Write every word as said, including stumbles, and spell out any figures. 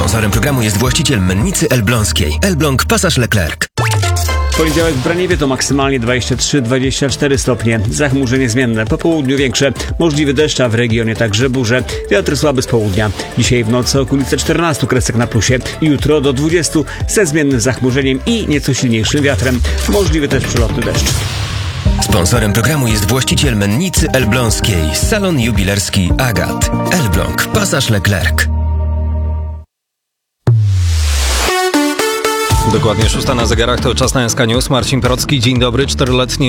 Sponsorem programu jest właściciel mennicy elbląskiej. Elbląg Pasaż Leclerc. Poniedziałek w Braniewie to maksymalnie dwadzieścia trzy dwadzieścia cztery stopnie. Zachmurzenie zmienne. Po południu większe. Możliwy deszcz, a w regionie także burze. Wiatr słaby z południa. Dzisiaj w nocy okolice czternastu kresek na plusie. Jutro do dwudziestu ze zmiennym zachmurzeniem i nieco silniejszym wiatrem. Możliwy też przelotny deszcz. Sponsorem programu jest właściciel mennicy elbląskiej. Salon jubilerski Agat. Elbląg Pasaż Leclerc. Dokładnie szósta na zegarach, to czas na S K News. Marcin Procki, dzień dobry. Czteroletni